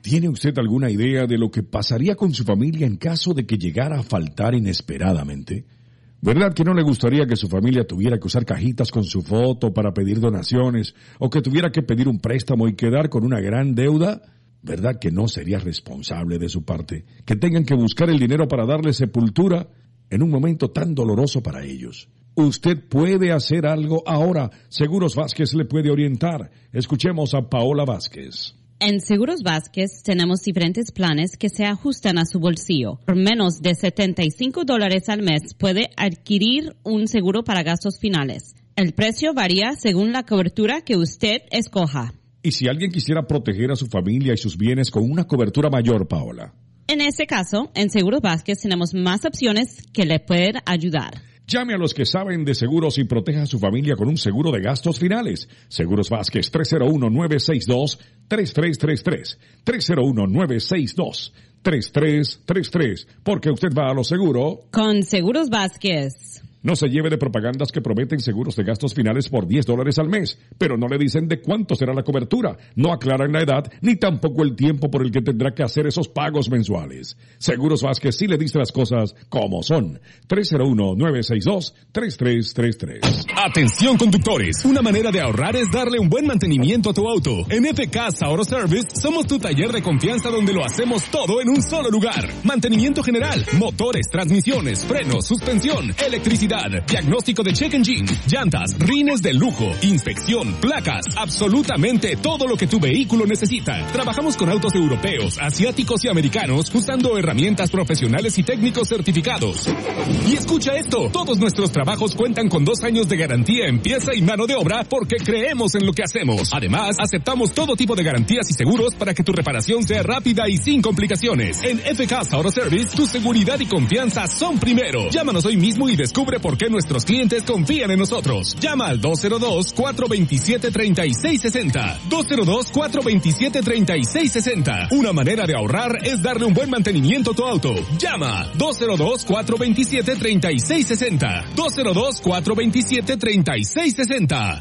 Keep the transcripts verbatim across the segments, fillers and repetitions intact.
¿Tiene usted alguna idea de lo que pasaría con su familia en caso de que llegara a faltar inesperadamente? ¿Verdad que no le gustaría que su familia tuviera que usar cajitas con su foto para pedir donaciones o que tuviera que pedir un préstamo y quedar con una gran deuda? ¿Verdad que no sería responsable de su parte que tengan que buscar el dinero para darle sepultura en un momento tan doloroso para ellos? Usted puede hacer algo ahora. Seguros Vázquez le puede orientar. Escuchemos a Paola Vázquez. En Seguros Vázquez tenemos diferentes planes que se ajustan a su bolsillo. Por menos de setenta y cinco dólares al mes puede adquirir un seguro para gastos finales. El precio varía según la cobertura que usted escoja. ¿Y si alguien quisiera proteger a su familia y sus bienes con una cobertura mayor, Paola? En este caso, en Seguros Vázquez tenemos más opciones que le pueden ayudar. Llame a los que saben de seguros y proteja a su familia con un seguro de gastos finales. Seguros Vázquez, tres cero uno, nueve seis dos, tres tres tres tres. tres cero uno, nueve seis dos, tres tres tres tres. Porque usted va a lo seguro con Seguros Vázquez. No se lleve de propagandas que prometen seguros de gastos finales por diez dólares al mes, pero no le dicen de cuánto será la cobertura, no aclaran la edad, ni tampoco el tiempo por el que tendrá que hacer esos pagos mensuales. Seguros Vázquez sí le dice las cosas como son. tres cero uno, nueve seis dos, tres tres tres tres. Atención conductores, una manera de ahorrar es darle un buen mantenimiento a tu auto. En F K Auto Service somos tu taller de confianza donde lo hacemos todo en un solo lugar. Mantenimiento general, motores, transmisiones, frenos, suspensión, electricidad, diagnóstico de check engine, llantas, rines de lujo, inspección, placas, absolutamente todo lo que tu vehículo necesita. Trabajamos con autos europeos, asiáticos y americanos usando herramientas profesionales y técnicos certificados. Y escucha esto, todos nuestros trabajos cuentan con dos años de garantía en pieza y mano de obra porque creemos en lo que hacemos. Además, aceptamos todo tipo de garantías y seguros para que tu reparación sea rápida y sin complicaciones. En F K Auto Service, tu seguridad y confianza son primero. Llámanos hoy mismo y descubre por qué nuestros clientes confían en nosotros. Llama al dos cero dos, cuatro dos siete, tres seis seis cero. dos cero dos, cuatro dos siete, tres seis seis cero. Una manera de ahorrar es darle un buen mantenimiento a tu auto. Llama dos cero dos, cuatro dos siete, tres seis seis cero. dos cero dos, cuatro dos siete, tres seis seis cero.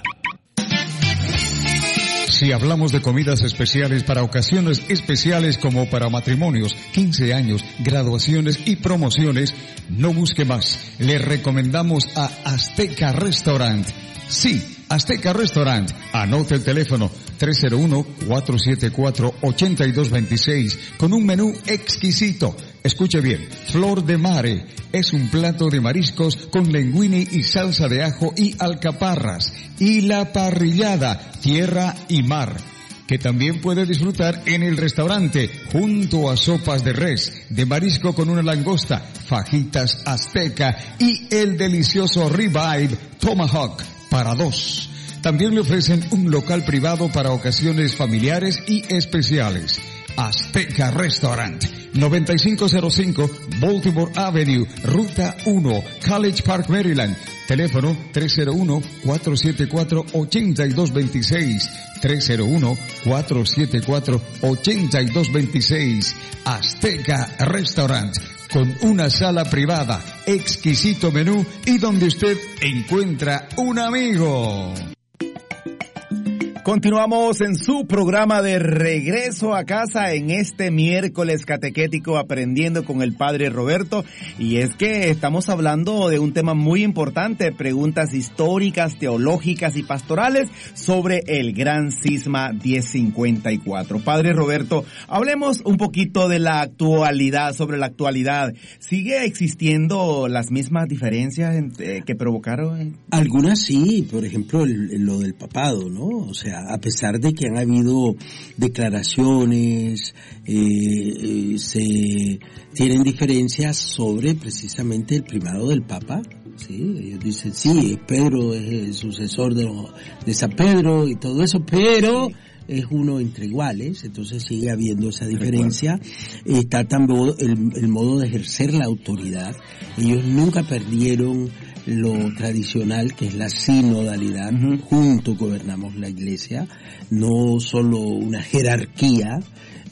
Si hablamos de comidas especiales para ocasiones especiales como para matrimonios, quince años, graduaciones y promociones, no busque más. Le recomendamos a Azteca Restaurant. Sí, Azteca Restaurant. Anote el teléfono tres cero uno, cuatro siete cuatro, ocho dos dos seis con un menú exquisito. Escuche bien, Flor de Mare es un plato de mariscos con linguine y salsa de ajo y alcaparras. Y la parrillada, tierra y mar, que también puede disfrutar en el restaurante junto a sopas de res, de marisco con una langosta, fajitas azteca y el delicioso ribeye tomahawk para dos. También le ofrecen un local privado para ocasiones familiares y especiales. Azteca Restaurant, noventa y cinco cero cinco Baltimore Avenue, Ruta uno, College Park, Maryland. Teléfono tres cero uno, cuatro siete cuatro, ocho dos dos seis, tres cero uno, cuatro siete cuatro, ocho dos dos seis. Azteca Restaurant, con una sala privada, exquisito menú y donde usted encuentra un amigo. Continuamos en su programa de Regreso a Casa en este miércoles catequético Aprendiendo con el Padre Roberto. Y es que estamos hablando de un tema muy importante, preguntas históricas, teológicas y pastorales sobre el Gran Cisma diez cincuenta y cuatro. Padre Roberto, hablemos un poquito de la actualidad, sobre la actualidad. ¿Sigue existiendo las mismas diferencias eh, que provocaron? Algunas sí, por ejemplo, el, lo del papado, ¿no? O sea, a pesar de que han habido declaraciones, eh, eh, se tienen diferencias sobre precisamente el primado del Papa. Sí, ellos dicen, sí, Pedro es el sucesor de, de San Pedro y todo eso, pero es uno entre iguales, entonces sigue habiendo esa diferencia. Está también el, el modo de ejercer la autoridad. Ellos nunca perdieron lo tradicional, que es la sinodalidad. Uh-huh. Juntos gobernamos la iglesia, no solo una jerarquía. Entonces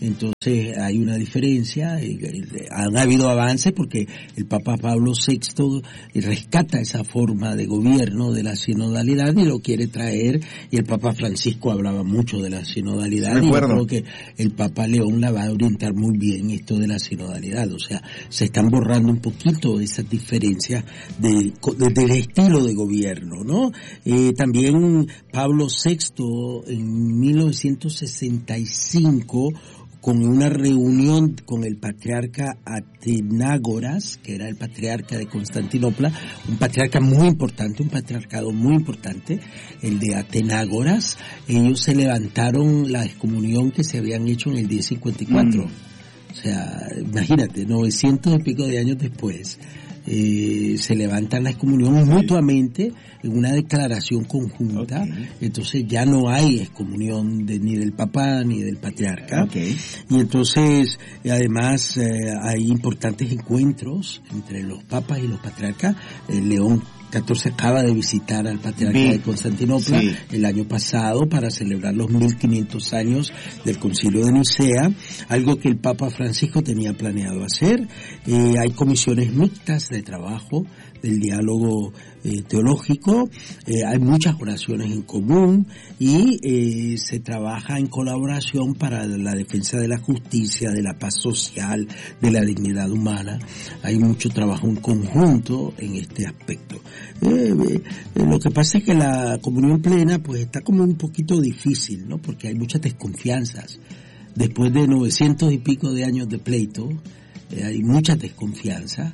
hay una diferencia, han habido avances porque el Papa Pablo sexto rescata esa forma de gobierno de la sinodalidad y lo quiere traer, y el Papa Francisco hablaba mucho de la sinodalidad, y yo creo que el Papa León la va a orientar muy bien esto de la sinodalidad. O sea, se están borrando un poquito esas diferencias de, de, del estilo de gobierno, ¿no? Eh, también Pablo sexto en mil novecientos sesenta y cinco, con una reunión con el patriarca Atenágoras, que era el patriarca de Constantinopla, un patriarca muy importante, un patriarcado muy importante, el de Atenágoras. Ellos se levantaron la excomunión que se habían hecho en el diez cincuenta y cuatro. Mm. O sea, imagínate, novecientos y pico de años después, eh, se levantan la excomunión mutuamente en una declaración conjunta. Okay. Entonces ya no hay excomunión de, ni del Papa ni del Patriarca. Okay. Y entonces además eh, hay importantes encuentros entre los papas y los patriarcas. Eh, León catorce acaba de visitar al patriarca sí. de Constantinopla sí. el año pasado para celebrar los mil quinientos años del Concilio de Nicea, algo que el Papa Francisco tenía planeado hacer. Eh, hay comisiones mixtas de trabajo del diálogo eh, teológico, eh, hay muchas oraciones en común y eh, se trabaja en colaboración para la defensa de la justicia, de la paz social, de la dignidad humana. Hay mucho trabajo en conjunto en este aspecto. Eh, eh, lo que pasa es que la comunión plena pues está como un poquito difícil, ¿no? Porque hay muchas desconfianzas. Después de novecientos y pico de años de pleito, eh, hay mucha desconfianza.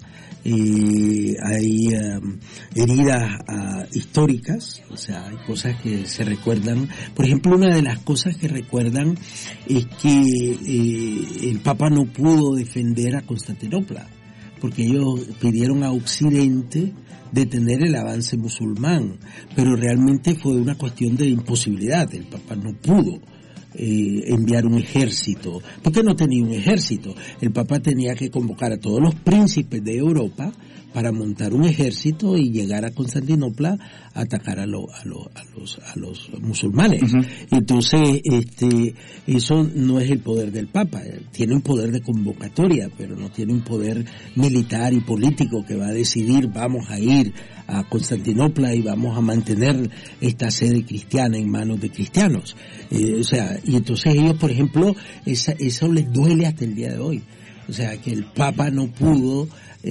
Eh, hay um, heridas uh, históricas, o sea, hay cosas que se recuerdan. Por ejemplo, una de las cosas que recuerdan es que eh, el Papa no pudo defender a Constantinopla, porque ellos pidieron a Occidente detener el avance musulmán, pero realmente fue una cuestión de imposibilidad. El Papa no pudo Eh, enviar un ejército, porque no tenía un ejército. El Papa tenía que convocar a todos los príncipes de Europa para montar un ejército y llegar a Constantinopla a atacar a, lo, a, lo, a los a los musulmanes. Uh-huh. Entonces, este, eso no es el poder del Papa. Tiene un poder de convocatoria, pero no tiene un poder militar y político que va a decidir vamos a ir a Constantinopla y vamos a mantener esta sede cristiana en manos de cristianos. Eh, o sea, y entonces ellos, por ejemplo, esa, eso les duele hasta el día de hoy. O sea, que el Papa no pudo,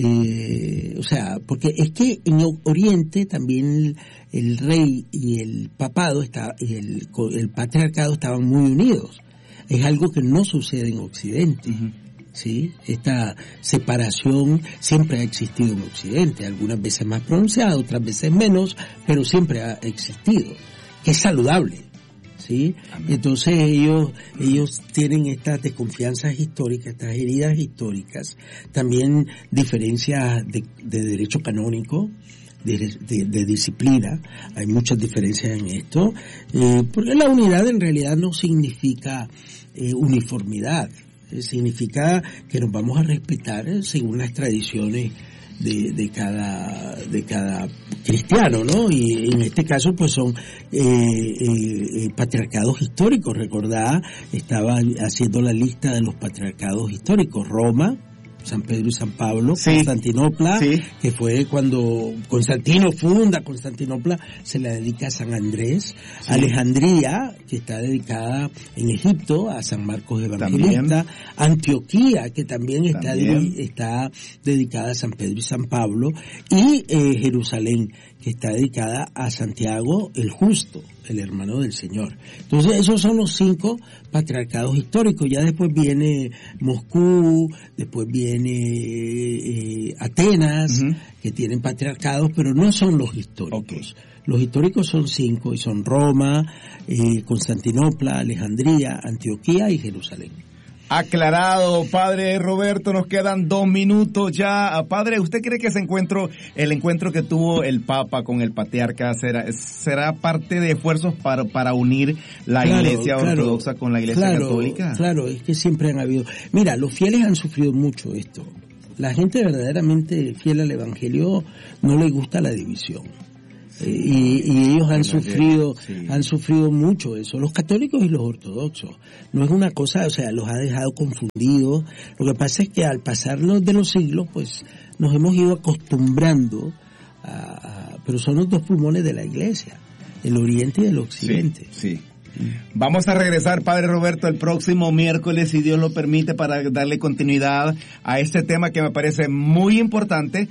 eh, o sea, porque es que en Oriente también el, el rey y el papado está, y el, el patriarcado estaban muy unidos. Es algo que no sucede en Occidente. Uh-huh. Sí, esta separación siempre ha existido en Occidente, algunas veces más pronunciada, otras veces menos, pero siempre ha existido, que es saludable. ¿Sí? Entonces ellos ellos tienen estas desconfianzas históricas, estas heridas históricas, también diferencias de, de derecho canónico, de, de, de disciplina. Hay muchas diferencias en esto, eh, porque la unidad en realidad no significa eh, uniformidad, eh, significa que nos vamos a respetar eh, según las tradiciones de, de cada de cada cristiano, ¿no? Y en este caso pues son eh, eh, patriarcados históricos. Recordá, estaba haciendo la lista de los patriarcados históricos: Roma, San Pedro y San Pablo, sí. Constantinopla, sí. que fue cuando Constantino funda Constantinopla, se la dedica a San Andrés, sí. Alejandría, que está dedicada en Egipto a San Marcos Evangelista, también. Antioquía, que también está, también. De, está dedicada a San Pedro y San Pablo, y eh, Jerusalén, que está dedicada a Santiago el Justo, el hermano del Señor. Entonces esos son los cinco patriarcados históricos. Ya después viene Moscú, después viene eh, Atenas, uh-huh. que tienen patriarcados, pero no son los históricos. Okay. Los históricos son cinco y son Roma, eh, Constantinopla, Alejandría, Antioquía y Jerusalén. Aclarado, padre Roberto, nos quedan dos minutos ya. Padre, ¿usted cree que ese encuentro, el encuentro que tuvo el Papa con el patriarca, será, será parte de esfuerzos para, para unir la claro, Iglesia claro, ortodoxa con la Iglesia claro, católica? Claro, es que siempre han habido. Mira, los fieles han sufrido mucho esto. La gente verdaderamente fiel al Evangelio no le gusta la división. Y, y ellos han sufrido, sí. han sufrido mucho eso, los católicos y los ortodoxos. No es una cosa, o sea, los ha dejado confundidos. Lo que pasa es que al pasar de los siglos, pues, nos hemos ido acostumbrando a, a pero son los dos pulmones de la iglesia, el oriente y el occidente. Sí, sí. Vamos a regresar, Padre Roberto, el próximo miércoles, si Dios lo permite, para darle continuidad a este tema que me parece muy importante,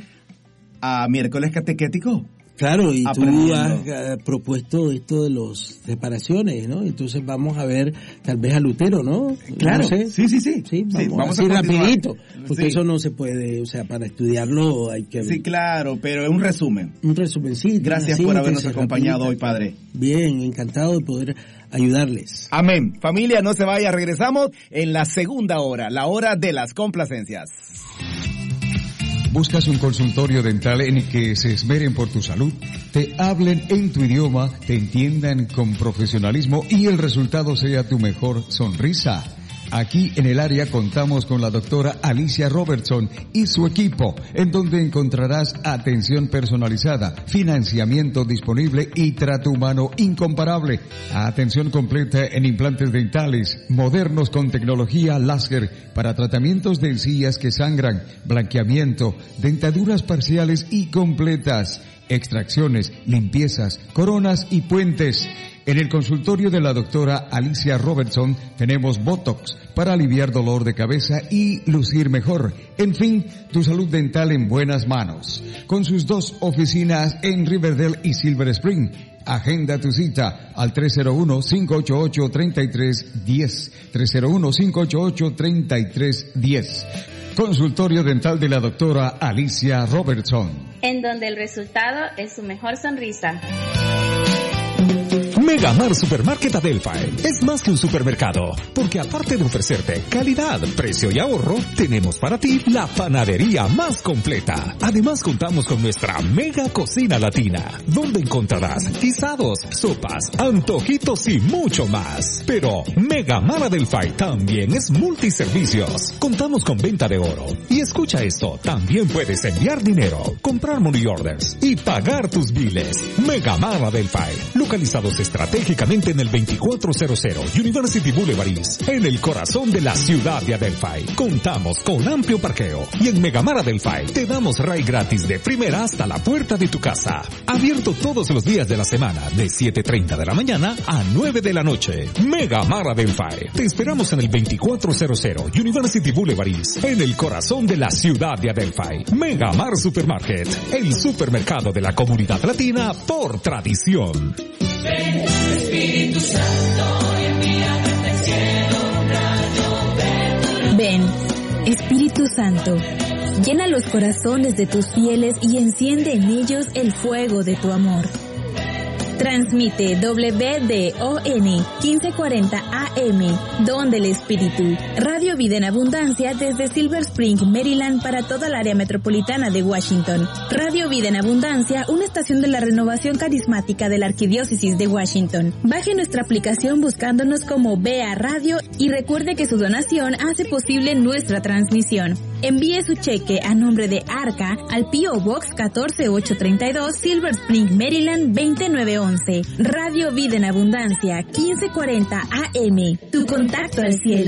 a miércoles catequético. Claro, y tú has uh, propuesto esto de las separaciones, ¿no? Entonces vamos a ver tal vez a Lutero, ¿no? Claro, no sé. sí, sí, sí. Sí, vamos, sí, vamos a ir rapidito, porque sí. Eso no se puede, o sea, para estudiarlo hay que... Sí, claro, pero un resumen. Un resumen, sí. Gracias sí, por habernos acompañado hoy, Padre. Bien, encantado de poder ayudarles. Amén. Familia, no se vaya, regresamos en la segunda hora, la hora de las complacencias. ¿Buscas un consultorio dental en el que se esmeren por tu salud? Te hablen en tu idioma, te entiendan con profesionalismo y el resultado sea tu mejor sonrisa. Aquí en el área contamos con la doctora Alicia Robertson y su equipo, en donde encontrarás atención personalizada, financiamiento disponible y trato humano incomparable. Atención completa en implantes dentales, modernos con tecnología láser para tratamientos de encías que sangran, blanqueamiento, dentaduras parciales y completas, extracciones, limpiezas, coronas y puentes. En el consultorio de la doctora Alicia Robertson tenemos Botox para aliviar dolor de cabeza y lucir mejor. En fin, tu salud dental en buenas manos. Con sus dos oficinas en Riverdale y Silver Spring. Agenda tu cita al tres cero uno, cinco ocho ocho, tres tres uno cero, tres cero uno, cinco ocho ocho, tres tres uno cero. Consultorio dental de la doctora Alicia Robertson. En donde el resultado es su mejor sonrisa. Megamar Supermarket Adelphi es más que un supermercado, porque aparte de ofrecerte calidad, precio y ahorro, tenemos para ti la panadería más completa. Además contamos con nuestra mega cocina latina, donde encontrarás guisados, sopas, antojitos y mucho más. Pero Megamar Adelphi también es multiservicios. Contamos con venta de oro. Y escucha esto, también puedes enviar dinero, comprar money orders y pagar tus biles. Megamar Adelphi, localizados estratégicamente en el veinticuatro cero cero University Boulevard East, en el corazón de la ciudad de Adelphi. Contamos con amplio parqueo y en Megamar Adelphi te damos ride gratis de primera hasta la puerta de tu casa. Abierto todos los días de la semana de siete treinta de la mañana a nueve de la noche. Megamar Adelphi. Te esperamos en el veinticuatro cero cero University Boulevard East, en el corazón de la ciudad de Adelphi. Megamar Supermarket, el supermercado de la comunidad latina por tradición. Ven, Espíritu Santo, y envíame del cielo un rayo. Ven, Espíritu Santo, llena los corazones de tus fieles y enciende en ellos el fuego de tu amor. Transmite W D O N quince cuarenta A M, Don del Espíritu, Radio Vida en Abundancia desde Silver Spring, Maryland, para toda el área metropolitana de Washington. Radio Vida en Abundancia, una estación de la renovación carismática de la Arquidiócesis de Washington. Baje nuestra aplicación buscándonos como B A Radio y recuerde que su donación hace posible nuestra transmisión. Envíe su cheque a nombre de Arca al P O Box catorce mil ochocientos treinta y dos, Silver Spring, Maryland veinte mil novecientos once. Radio Vida en Abundancia, quince cuarenta A M. Tu contacto al cielo.